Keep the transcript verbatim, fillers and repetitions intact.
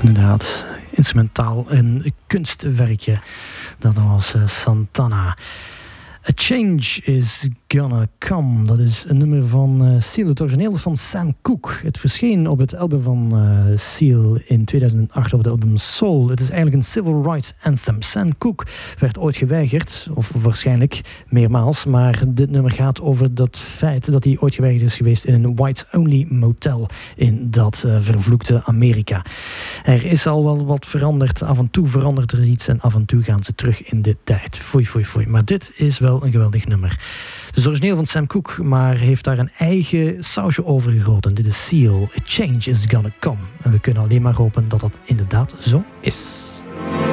Inderdaad, instrumentaal een kunstwerkje. Dat was uh, Santana. A Change is Gonna Come. Dat is een nummer van uh, Seal. Het origineel is van Sam Cooke. Het verscheen op het album van uh, Seal in tweeduizend acht op het album Soul. Het is eigenlijk een civil rights anthem. Sam Cooke werd ooit geweigerd, of waarschijnlijk meermaals, maar dit nummer gaat over dat feit dat hij ooit geweigerd is geweest in een whites-only motel in dat uh, vervloekte Amerika. Er is al wel wat veranderd. Af en toe verandert er iets en af en toe gaan ze terug in de tijd. Foei, foei, foei. Maar dit is wel een geweldig nummer. Het is origineel van Sam Cooke, maar heeft daar een eigen sausje over gegoten. Dit is Seal. A change is gonna come. En we kunnen alleen maar hopen dat dat inderdaad zo is.